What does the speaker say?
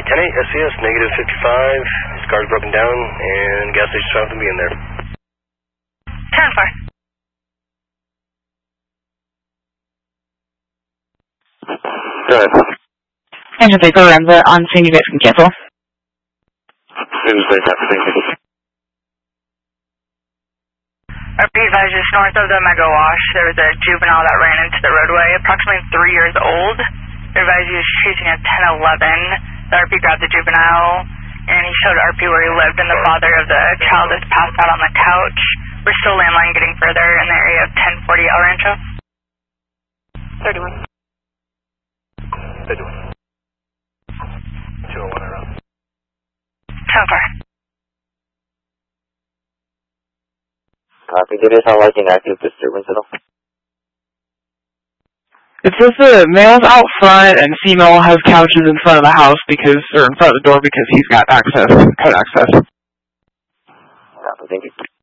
10-8, SCS, negative 55. His car's broken down, and gas station's found to be in there. 10-4. Go ahead. Engine Baker, Rambo, on scene, you guys can cancel. Engine Baker, thank you. RP advised just north of the Mega Wash, there was a juvenile that ran into the roadway, approximately 3 years old. The advised he was chasing a 1011. The RP grabbed the juvenile, and he showed RP where he lived, and the father of the child is passed out on the couch. We're still landline getting further in the area of 1040 El Rancho. 31. 201 around. 10-4. Copy. Did it sound like an active disturbance at all? It says the male's out front and female has couches in front of the house or in front of the door because he's got access, code access. Copy. Thank you.